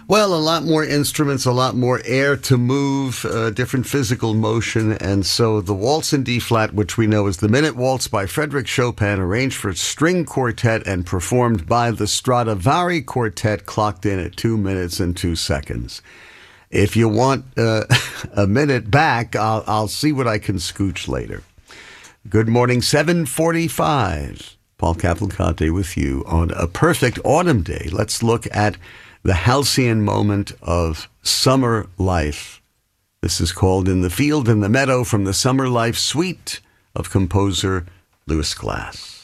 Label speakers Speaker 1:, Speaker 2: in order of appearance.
Speaker 1: Well, a lot more instruments, a lot more air to move, different physical motion. And so the Waltz in D flat, which we know is the Minute Waltz by Frédéric Chopin, arranged for string quartet and performed by the Stradivari Quartet, clocked in at 2 minutes and 2 seconds. If you want a minute back, I'll see what I can scooch later. Good morning, 7:45. Paul Cavalcante with you on a perfect autumn day. Let's look at the halcyon moment of summer life. This is called In the Field and the Meadow from the Summer Life Suite of composer Lewis Glass.